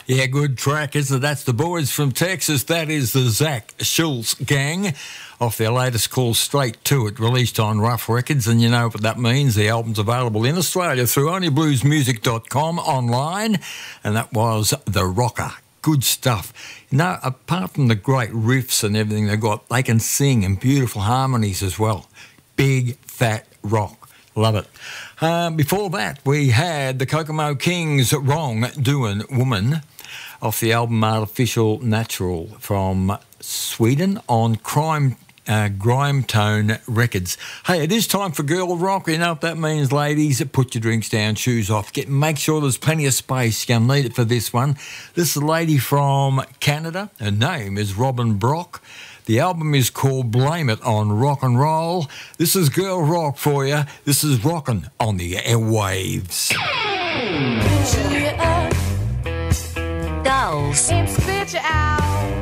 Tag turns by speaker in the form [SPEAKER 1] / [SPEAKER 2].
[SPEAKER 1] Yeah, good track, isn't it? That's the boys from Texas. That is the Zach Schultz Gang off their latest called Straight To It, released on Rough Records. And you know what that means. The album's available in Australia through onlybluesmusic.com online. And that was The Rocker. Good stuff. You know, apart from the great riffs and everything they've got, they can sing in beautiful harmonies as well. Big, fat rock. Love it. Before that, we had the Kokomo Kings' Wrong Doin' Woman off the album Artificial Natural from Sweden on Grimetone Records. Hey, it is time for Girl Rock. You know what that means, ladies? Put your drinks down, shoes off. Make sure there's plenty of space. You're going to need it for this one. This is a lady from Canada. Her name is Robin Brock. The album is called Blame It on Rock and Roll. This is Girl Rock for you. This is Rockin' on the Airwaves.
[SPEAKER 2] Dolls. And spit you out.